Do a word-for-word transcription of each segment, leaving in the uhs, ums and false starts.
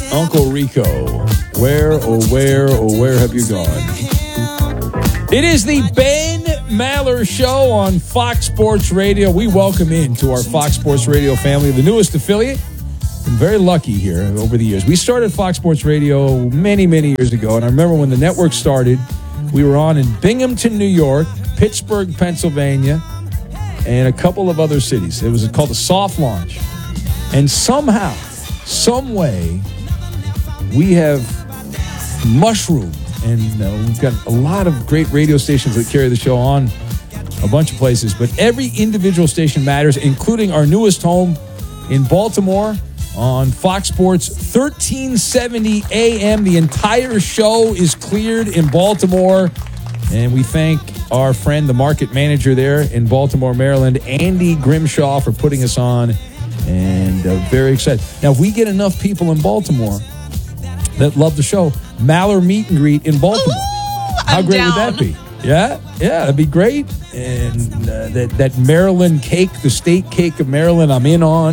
Uncle Rico, where, oh, where, oh, where have you gone? It is the Ben Maller Show on Fox Sports Radio. We welcome in to our Fox Sports Radio family, the newest affiliate. I'm very lucky here over the years. We started Fox Sports Radio many, many years ago, and I remember when the network started, we were on in Binghamton, New York, Pittsburgh, Pennsylvania, and a couple of other cities. It was called the Soft Launch. And somehow, some way, we have mushroomed, and uh, we've got a lot of great radio stations that carry the show on a bunch of places. But every individual station matters, including our newest home in Baltimore on Fox Sports, thirteen seventy A M. The entire show is cleared in Baltimore, and we thank our friend, the market manager there in Baltimore, Maryland, Andy Grimshaw, for putting us on, and uh, very excited. Now, if we get enough people in Baltimore that love the show, Maller Meet and Greet in Baltimore. Ooh, How I'm great down. would that be? Yeah, yeah, that'd be great. And uh, that, that Maryland cake, the state cake of Maryland, I'm in on.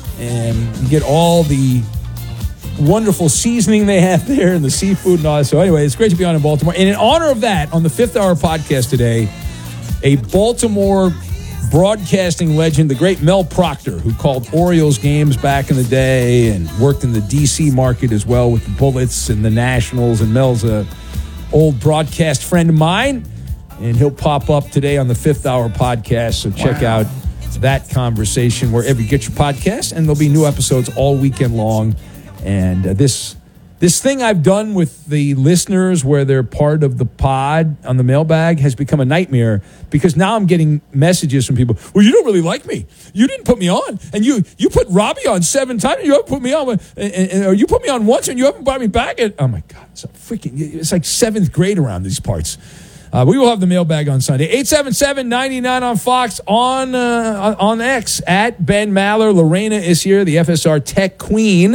And you get all the wonderful seasoning they have there and the seafood and all that. So anyway, it's great to be on in Baltimore. And in honor of that, on the Fifth Hour podcast today, a Baltimore broadcasting legend, the great Mel Proctor, who called Orioles games back in the day and worked in the D C market as well with the Bullets and the Nationals. And Mel's a old broadcast friend of mine, and he'll pop up today on the Fifth Hour podcast. So check wow. out that conversation wherever you get your podcast, and there'll be new episodes all weekend long. And uh, this this thing I've done with the listeners where they're part of the pod on the mailbag has become a nightmare, because now I'm getting messages from people, well, you don't really like me. You didn't put me on. And you you put Robbie on seven times, and you haven't put me on. And, and, or you put me on once, and you haven't brought me back. And, oh, my God. It's a freaking, it's like seventh grade around these parts. Uh, we will have the mailbag on Sunday. eight seven seven, nine nine on Fox, on uh, on X, at Ben Maller. Lorena is here, the F S R Tech Queen.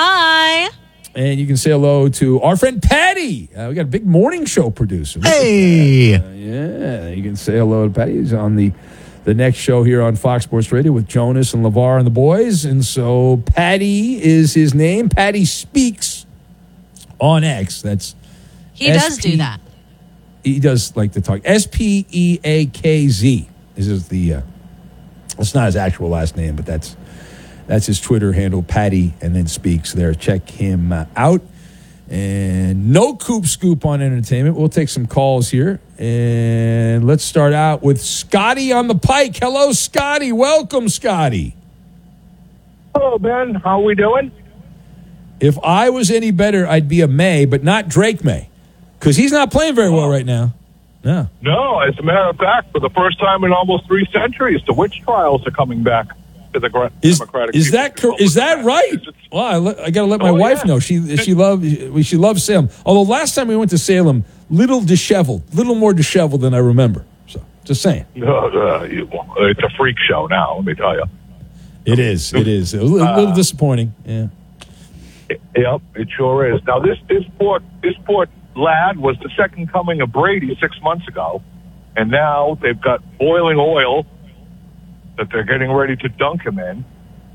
Hi. And you can say hello to our friend Patty. Uh, we got a big morning show producer. Hey. Uh, yeah, you can say hello to Patty. He's on the, the next show here on Fox Sports Radio with Jonas and LeVar and the boys. And so Patty is his name. Patty Speaks on X. That's He does do that. He does like to talk. S P E A K Z. This is the, uh, it's not his actual last name, but that's that's his Twitter handle, Patty, and then Speaks there. Check him uh, out. And no Coop Scoop on entertainment. We'll take some calls here. And let's start out with Scotty on the pike. Hello, Scotty. Welcome, Scotty. Hello, Ben. How are we doing? If I was any better, I'd be a May, but not Drake May. Because he's not playing very well right now. No. No, as a matter of fact, for the first time in almost three centuries, the witch trials are coming back to the gra- is, Democratic. Is that cor- is that right? Well, I, le- I got to let my oh, wife yeah. know. She she loves she loves Salem. Although last time we went to Salem, little disheveled, little more disheveled than I remember. So just saying. Uh, uh, you, it's a freak show now. Let me tell you. It is. It is. It was a little, uh, little disappointing. Yeah. It, yep, it sure is. Now this this poor this poor. lad was the second coming of Brady six months ago, and now they've got boiling oil that they're getting ready to dunk him in.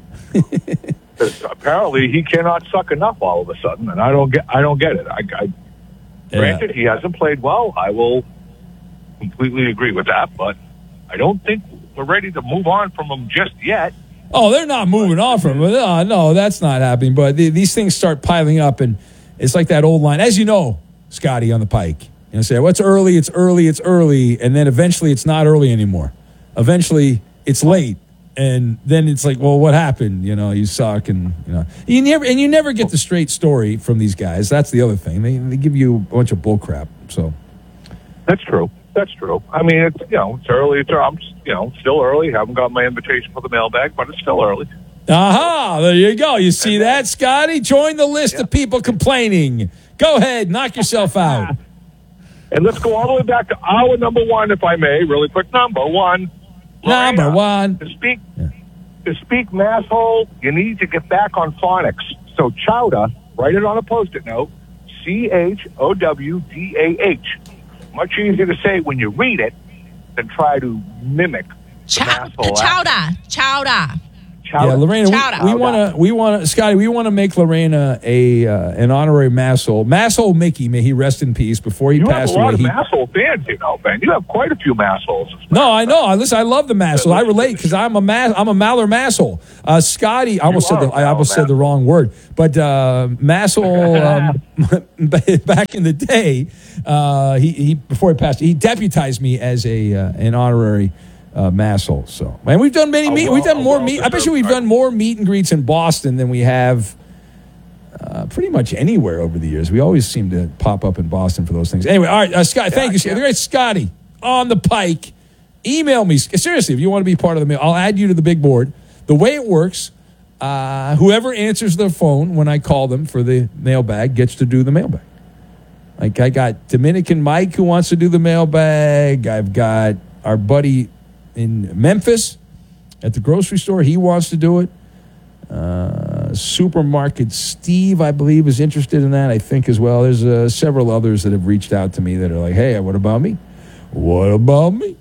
Apparently, he cannot suck enough all of a sudden, and I don't get. I don't get it. I, I yeah. Granted, he hasn't played well. I will completely agree with that, but I don't think we're ready to move on from him just yet. Oh, they're not moving on from him. No, no, that's not happening. But the, these things start piling up, and it's like that old line, as you know, Scotty on the pike. You know, say, well, it's early, it's early, it's early, and then eventually it's not early anymore. Eventually it's late, and then it's like, well, what happened? You know, you suck, and you know, you never and you never get the straight story from these guys. That's the other thing. They they give you a bunch of bull crap. So that's true. That's true. I mean, it's you know, it's early. It's I'm you know still early. Haven't got my invitation for the mailbag, but it's still early. Aha! There you go. You see that, Scotty? Join the list yeah. of people complaining. Go ahead, knock yourself out. And let's go all the way back to hour number one, if I may. Really quick, number one. Lorena, number one. To speak, yeah. to speak masshole, you need to get back on phonics. So chowder, write it on a post-it note. C H O W D A H. Much easier to say when you read it than try to mimic Chow- the masshole. chowder, chowder. Chowder. Yeah, Lorena, Chowder. we want to, we want to, Scotty, we want to make Lorena a uh, an honorary Masshole. Masshole Mickey, may he rest in peace. Before he You have passed a lot away, of he, Masshole fans, you know, man. You have quite a few Massholes. no, I know. I listen. I love the Masshole. I relate because I'm a ma- I'm a Maller Masshole. Uh, Scotty, I almost said are the, a I almost Maller said the wrong word, but uh, Masshole um, back in the day, uh, he, he before he passed, he deputized me as a uh, an honorary. Uh, Masshole. So, man, we've done many Oh, meet. well, We've done oh, more well, meet. I bet sure. you we've done more meet and greets in Boston than we have uh, pretty much anywhere over the years. We always seem to pop up in Boston for those things. Anyway, all right, uh, Scott, thank you, yeah. the great Scotty on the Pike. Email me seriously if you want to be part of the mail. I'll add you to the big board. The way it works, uh, whoever answers the phone when I call them for the mailbag gets to do the mailbag. Like I got Dominican Mike who wants to do the mailbag. I've got our buddy in Memphis at the grocery store. He wants to do it. Uh, supermarket Steve, I believe, is interested in that, I think, as well. There's uh, several others that have reached out to me that are like, hey, what about me? What about me?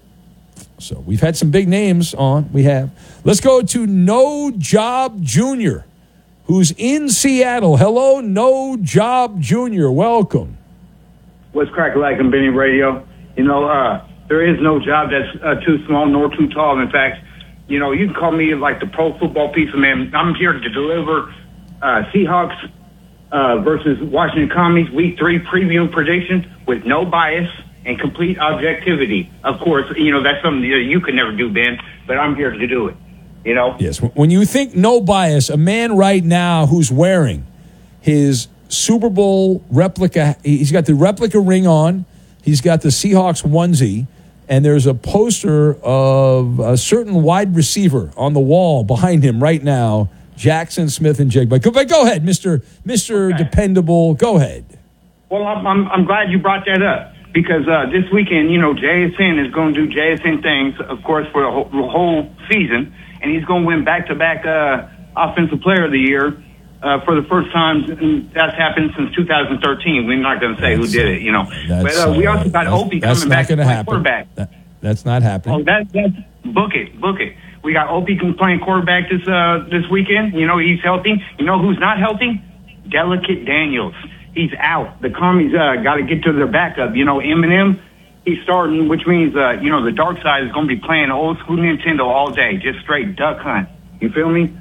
So we've had some big names on. We have. Let's go to No Job Junior, who's in Seattle. Hello, No Job Junior Welcome. What's cracking like in Benny Radio? You know, uh, there is no job that's uh, too small nor too tall. In fact, you know, you can call me like the pro football pizza man. I'm here to deliver uh, Seahawks uh, versus Washington Commies Week Three preview prediction with no bias and complete objectivity. Of course, you know that's something that you could never do, Ben. But I'm here to do it. You know. Yes. When you think no bias, a man right now who's wearing his Super Bowl replica, he's got the replica ring on. He's got the Seahawks onesie. And there's a poster of a certain wide receiver on the wall behind him right now, Jackson Smith and Jigba. Go, go ahead, Mister Mister Okay. Dependable. Go ahead. Well, I'm, I'm, I'm glad you brought that up because uh, this weekend, you know, J S N is going to do J S N things, of course, for the whole, the whole season. And he's going to win back-to-back uh, Offensive Player of the Year uh, for the first time. And that's happened since two thousand thirteen. We're not going to say that's, who did it, you know. But uh, we also got Opie coming back to play happen. quarterback. That, that's not happening. Oh, that, that's book it, book it. We got Opie playing quarterback this uh, this weekend. You know, he's healthy. You know who's not healthy? Delicate Daniels. He's out. The Commies uh, got to get to their backup. You know, Eminem, he's starting, which means, uh, you know, the dark side is going to be playing old school Nintendo all day, just straight duck hunt. You feel me?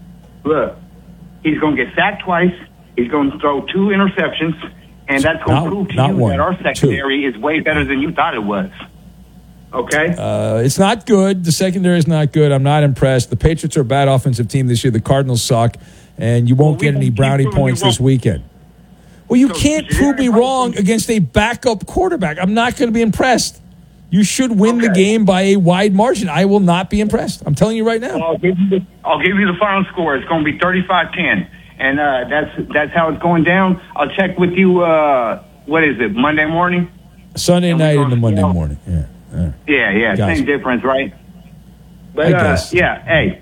Look, he's going to get sacked twice. He's going to throw two interceptions, and that's going to prove to you one, that our secondary two. is way better than you thought it was. Okay? Uh, it's not good. The secondary is not good. I'm not impressed. The Patriots are a bad offensive team this year. The Cardinals suck, and you won't well, get any brownie points this weekend. Well, you so can't prove me wrong against a backup quarterback. I'm not going to be impressed. You should win okay. the game by a wide margin. I will not be impressed. I'm telling you right now. Well, I'll, give you the, I'll give you the final score. It's going to be thirty-five ten, and uh, that's that's how it's going down. I'll check with you, uh, what is it, Monday morning? Sunday and night into Monday you know, morning. Yeah, right. yeah, yeah gotcha. Same difference, right? But, I uh, guess. yeah, hey.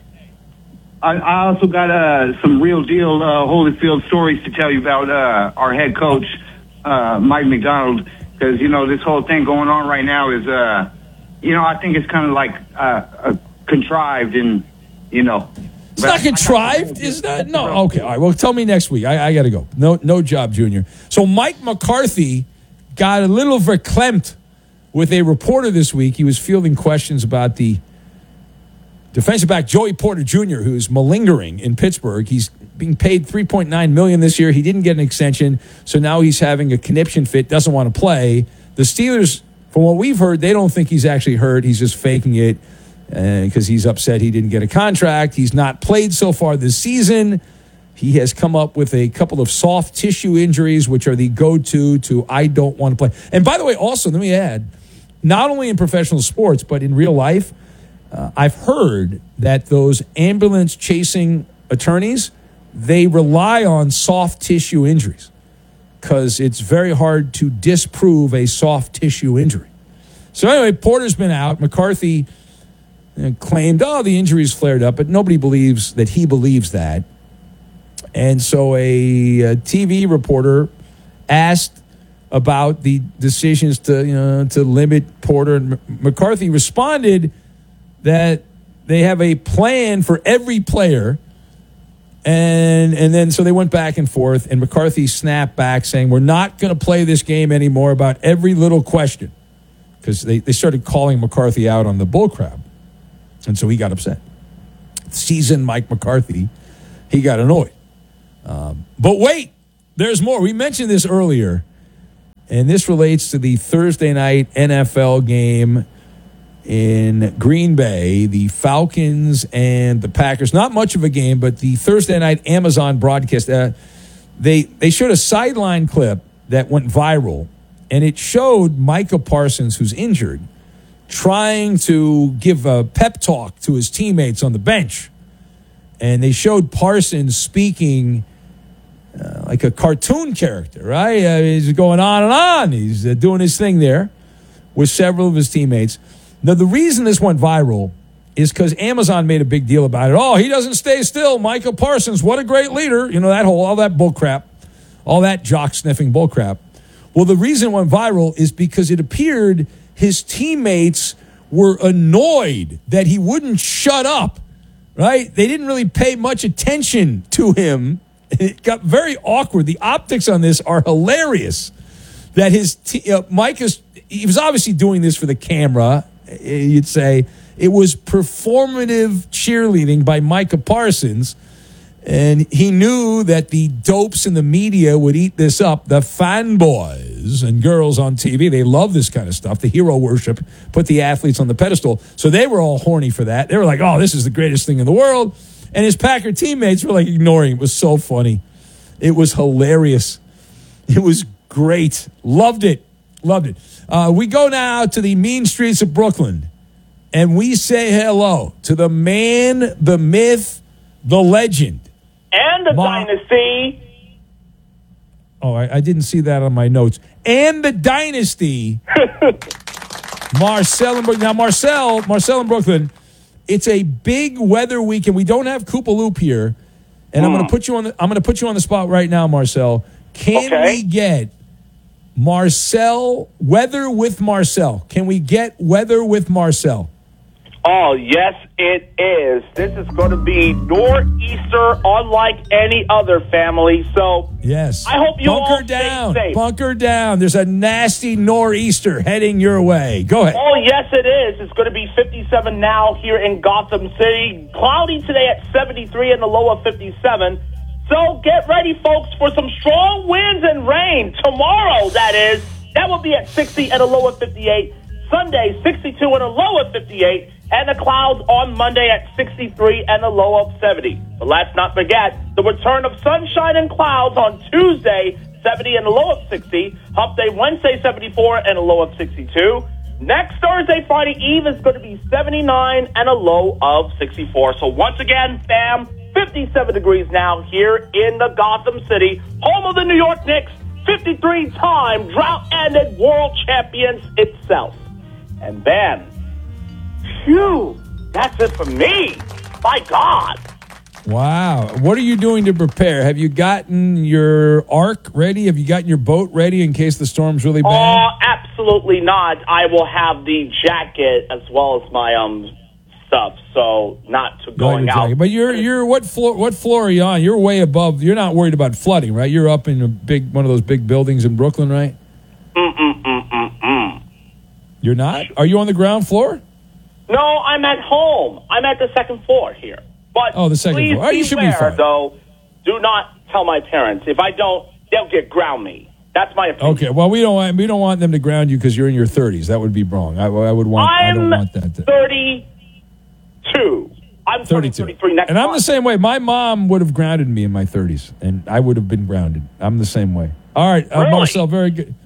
I also got uh, some real deal uh, Holyfield stories to tell you about uh, our head coach, uh, Mike McDonald, because, you know, this whole thing going on right now is, uh, you know, I think it's kind of like uh, uh, contrived and, you know. It's not contrived, is that? No, okay. All right, well, tell me next week. I, I got to go. No no job, Junior. So Mike McCarthy got a little verklempt with a reporter this week. He was fielding questions about the defensive back Joey Porter Junior, who's malingering in Pittsburgh. He's being paid three point nine million dollars this year. He didn't get an extension, so now he's having a conniption fit, doesn't want to play. The Steelers, from what we've heard, they don't think he's actually hurt. He's just faking it because uh, he's upset he didn't get a contract. He's not played so far this season. He has come up with a couple of soft tissue injuries, which are the go-to to I don't want to play. And by the way, also, let me add, not only in professional sports, but in real life, Uh, I've heard that those ambulance-chasing attorneys, they rely on soft tissue injuries because it's very hard to disprove a soft tissue injury. So anyway, Porter's been out. McCarthy uh, claimed, oh, the injury's flared up, but nobody believes that he believes that. And so a, a T V reporter asked about the decisions to, you know, to limit Porter, and M- McCarthy responded that they have a plan for every player. And and then so they went back and forth, and McCarthy snapped back saying, we're not going to play this game anymore about every little question. Because they, they started calling McCarthy out on the bullcrap. And so he got upset. Seasoned Mike McCarthy, he got annoyed. Um, but wait, there's more. We mentioned this earlier, and this relates to the Thursday night N F L game in Green Bay, the Falcons and the Packers. Not much of a game, but the Thursday night Amazon broadcast, uh, they, they showed a sideline clip that went viral, and it showed Micah Parsons, who's injured, trying to give a pep talk to his teammates on the bench. And they showed Parsons speaking uh, like a cartoon character, right? Uh, he's going on and on. He's uh, doing his thing there with several of his teammates. Now, the reason this went viral is because Amazon made a big deal about it. Oh, he doesn't stay still. Micah Parsons, what a great leader. You know, that whole, all that bullcrap, all that jock-sniffing bullcrap. Well, the reason it went viral is because it appeared his teammates were annoyed that he wouldn't shut up, right? They didn't really pay much attention to him. It got very awkward. The optics on this are hilarious. That his t- uh, Mike is, he was obviously doing this for the camera. You'd say it was performative cheerleading by Micah Parsons. And he knew that the dopes in the media would eat this up. The fanboys and girls on T V, they love this kind of stuff. The hero worship, put the athletes on the pedestal. So they were all horny for that. They were like, oh, this is the greatest thing in the world. And his Packer teammates were like ignoring it. It was so funny. It was hilarious. It was great. Loved it. Loved it. Uh, we go now to the mean streets of Brooklyn, and we say hello to the man, the myth, the legend. And the Ma- dynasty. Oh, I, I didn't see that on my notes. And the dynasty. Marcel in Brooklyn. Now, Marcel, Marcel in Brooklyn, it's a big weather weekend. We don't have Koopa Loop here, and mm. I'm going to put you on the. I'm going to put you on the spot right now, Marcel. Can okay. we get Marcel weather with Marcel? Can we get weather with Marcel? Oh, yes, it is. This is going to be nor'easter unlike any other family. So, yes. I hope you Bunker all down. stay safe. Bunker down. There's a nasty nor'easter heading your way. Go ahead. Oh, yes, it is. It's going to be fifty-seven now here in Gotham City. Cloudy today at seventy-three and the low of fifty-seven. So get ready, folks, for some strong winds and rain. Tomorrow, that is. That will be at sixty and a low of fifty-eight. Sunday, sixty-two and a low of fifty-eight. And the clouds on Monday at sixty-three and a low of seventy. But let's not forget the return of sunshine and clouds on Tuesday, seventy and a low of sixty. Hump Day Wednesday, seventy-four and a low of sixty-two. Next Thursday, Friday Eve is going to be seventy-nine and a low of sixty-four. So once again, fam, fifty-seven degrees now here in the Gotham City, home of the New York Knicks, fifty-three-time drought-ended world champions itself. And then, phew, that's it for me. My God. Wow. What are you doing to prepare? Have you gotten your ark ready? Have you gotten your boat ready in case the storm's really bad? Oh, absolutely not. I will have the jacket as well as my um stuff, so not to going out. Jacket. But you're you're what floor what floor are you on? You're way above. You're not worried about flooding, right? You're up in a big one of those big buildings in Brooklyn, right? Mm mm mm mm mm. You're not? Are you on the ground floor? No, I'm at home. I'm at the second floor here. But oh, the second please floor. Oh, you should be beware, fine. Though, do not tell my parents. If I don't, they'll get ground me. That's my opinion. Okay. Well, we don't want we don't want them to ground you because you're in your thirties. That would be wrong. I, I would want. I'm I don't want that. To, thirty-two. I'm thirty-two. thirty-three next and I'm month. the same way. My mom would have grounded me in my thirties, and I would have been grounded. I'm the same way. All right, uh, Really? Marcel. Very good.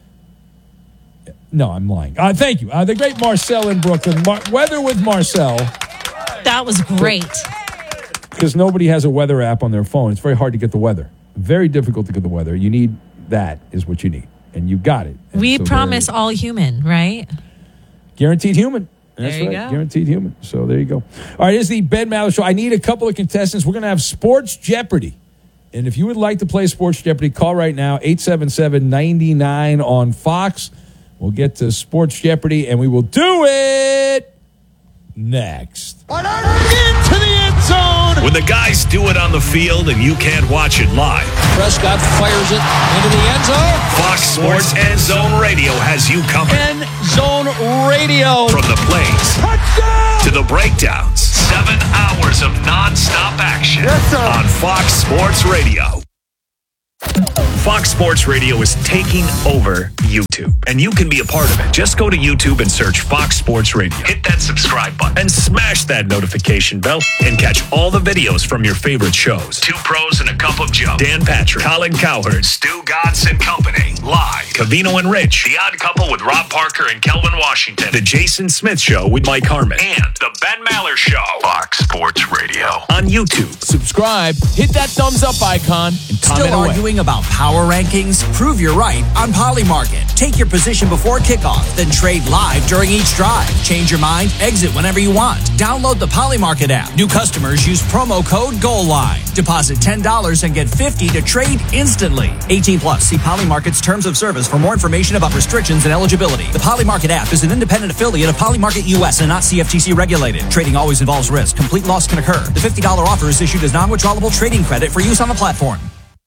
No, I'm lying. Uh, thank you. Uh, the great Marcel in Brooklyn. Mar- weather with Marcel. That was great. Because nobody has a weather app on their phone. It's very hard to get the weather. Very difficult to get the weather. You need that is what you need. And you got it. And We so promise there- all human, right? Guaranteed human. That's There you right. go. Guaranteed human. So there you go. All right, it's the Ben Maller Show. I need a couple of contestants. We're going to have Sports Jeopardy. And if you would like to play Sports Jeopardy, call right now, eight seven seven, nine nine on Fox. We'll get to Sports Jeopardy, and we will do it next. Into the end zone. When the guys do it on the field and you can't watch it live, Prescott fires it into the end zone. Fox Sports End Zone Radio has you covered. End Zone Radio. From the plays Touchdown! to the breakdowns, seven hours of nonstop action Yes, sir. on Fox Sports Radio. Fox Sports Radio is taking over YouTube, and you can be a part of it. Just go to YouTube and search Fox Sports Radio. Hit that subscribe button and smash that notification bell and catch all the videos from your favorite shows. Two Pros and a Cup of Joe. Dan Patrick, Colin Cowherd, Stu Godson Company, Live, Covino and Rich, The Odd Couple with Rob Parker and Kelvin Washington, The Jason Smith Show with Mike Harmon, and The Ben Maller Show. Fox Sports Radio on YouTube. Subscribe, hit that thumbs up icon, and comment Still away. arguing about power rankings? Prove you're right on Polymarket. Take your position before kickoff, then trade live during each drive. Change your mind, exit whenever you want. Download the Polymarket app. New customers use promo code GOALLINE. Deposit ten dollars and get fifty dollars to trade instantly. eighteen plus. See Polymarket's terms of service for more information about restrictions and eligibility. The Polymarket app is an independent affiliate of Polymarket U S and not C F T C regulated. Trading always involves risk. Complete loss can occur. The fifty dollars offer is issued as non-withdrawable trading credit for use on the platform.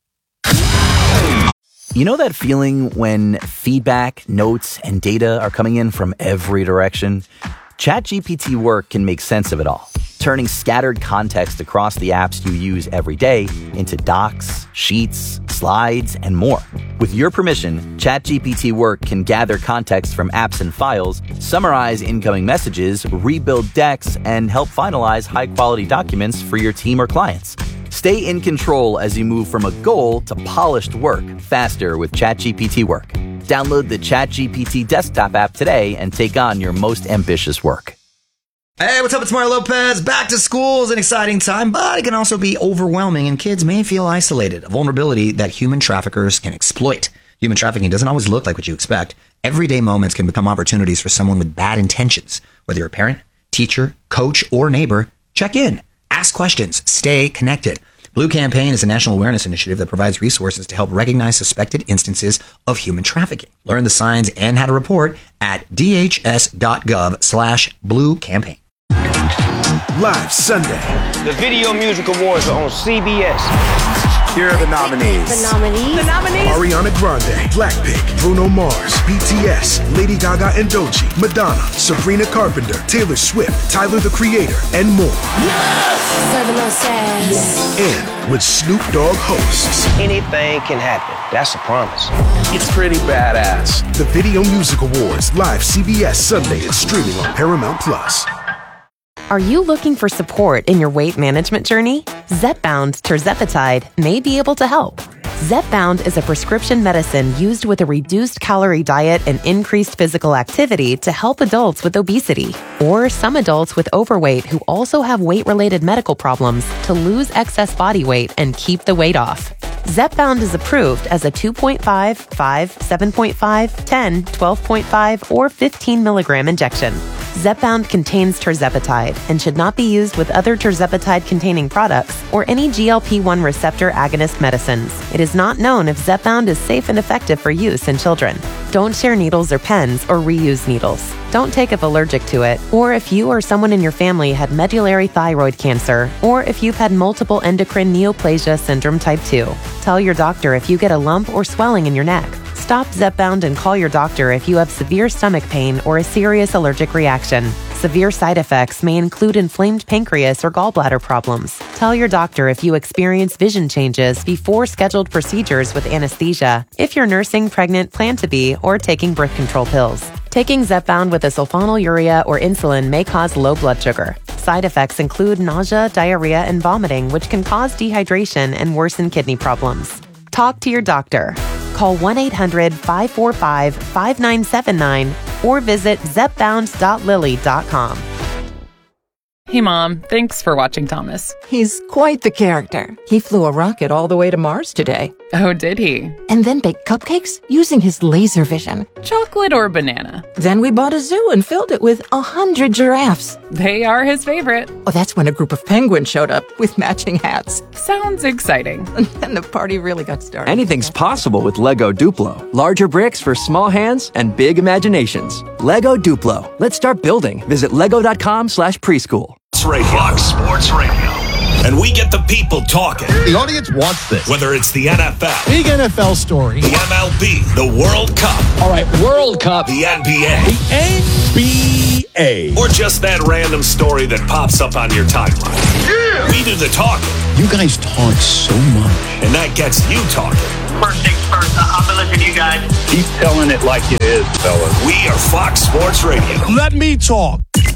You know that feeling when feedback, notes, and data are coming in from every direction? ChatGPT Work can make sense of it all, turning scattered context across the apps you use every day into docs, sheets, slides, and more. With your permission, ChatGPT Work can gather context from apps and files, summarize incoming messages, rebuild decks, and help finalize high-quality documents for your team or clients. Stay in control as you move from a goal to polished work faster with ChatGPT Work. Download the ChatGPT desktop app today and take on your most ambitious work. Hey, what's up? It's Mario Lopez. Back to school is an exciting time, but it can also be overwhelming, and kids may feel isolated, a vulnerability that human traffickers can exploit. Human trafficking doesn't always look like what you expect. Everyday moments can become opportunities for someone with bad intentions. Whether you're a parent, teacher, coach, or neighbor, check in. Ask questions. Stay connected. Blue Campaign is a national awareness initiative that provides resources to help recognize suspected instances of human trafficking. Learn the signs and how to report at dhs.gov slash blue campaign. Live Sunday. The Video Music Awards are on C B S. Here are the nominees. The nominees. The nominees. Ariana Grande, Blackpink, Bruno Mars, B T S, Lady Gaga and Doechii, Madonna, Sabrina Carpenter, Taylor Swift, Tyler the Creator, and more. Yes! Serving no sass. And with Snoop Dogg hosts. Anything can happen. That's a promise. It's pretty badass. The Video Music Awards, live C B S Sunday and streaming on Paramount Plus. Are you looking for support in your weight management journey? Zepbound tirzepatide may be able to help. Zepbound is a prescription medicine used with a reduced calorie diet and increased physical activity to help adults with obesity or some adults with overweight who also have weight-related medical problems to lose excess body weight and keep the weight off. Zepbound is approved as a two point five, five, seven point five, ten, twelve point five, or fifteen milligram injection. Zepbound contains tirzepatide and should not be used with other tirzepatide-containing products or any G L P one receptor agonist medicines. It is not known if Zepbound is safe and effective for use in children. Don't share needles or pens or reuse needles. Don't take if allergic to it, or if you or someone in your family had medullary thyroid cancer, or if you've had multiple endocrine neoplasia syndrome type two. Tell your doctor if you get a lump or swelling in your neck. Stop Zepbound and call your doctor if you have severe stomach pain or a serious allergic reaction. Severe side effects may include inflamed pancreas or gallbladder problems. Tell your doctor if you experience vision changes before scheduled procedures with anesthesia, if you're nursing, pregnant, plan to be, or taking birth control pills. Taking Zepbound with a sulfonylurea or insulin may cause low blood sugar. Side effects include nausea, diarrhea, and vomiting, which can cause dehydration and worsen kidney problems. Talk to your doctor. Call one eight hundred, five four five, five nine seven nine or visit zepbound dot lilly dot com. Hey, Mom. Thanks for watching Thomas. He's quite the character. He flew a rocket all the way to Mars today. Oh, did he? And then baked cupcakes using his laser vision. Chocolate or banana? Then we bought a zoo and filled it with a hundred giraffes. They are his favorite. Oh, that's when a group of penguins showed up with matching hats. Sounds exciting. And the party really got started. Anything's possible with Lego Duplo. Larger bricks for small hands and big imaginations. Lego Duplo. Let's start building. Visit lego.com slash preschool. Fox Sports Radio. And we get the people talking. The audience wants this. Whether it's the N F L, big N F L story, the M L B, the World Cup. All right, World Cup. The N B A. The N B A. Or just that random story that pops up on your timeline. Yeah. We do the talking. You guys talk so much. And that gets you talking. First things first, I'm going to listen to you guys. Keep telling it like it is, fellas. We are Fox Sports Radio. Let me talk.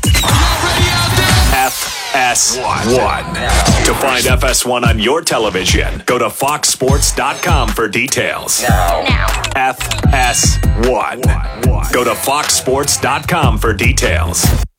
F S one. To find F S one on your television, go to fox sports dot com for details. Now. Now. F S one. Go to fox sports dot com for details.